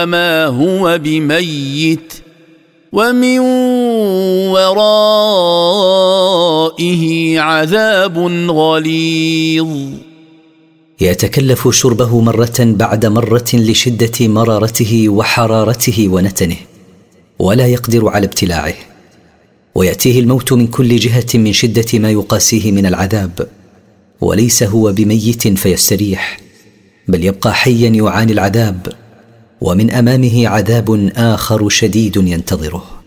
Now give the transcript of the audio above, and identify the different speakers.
Speaker 1: ما هو بميت ومن ورائه عذاب غليظ.
Speaker 2: يتكلف شربه مرة بعد مرة لشدة مرارته وحرارته ونتنه، ولا يقدر على ابتلاعه، ويأتيه الموت من كل جهة من شدة ما يقاسيه من العذاب، وليس هو بميت فيستريح، بل يبقى حيا يعاني العذاب، ومن أمامه عذاب آخر شديد ينتظره.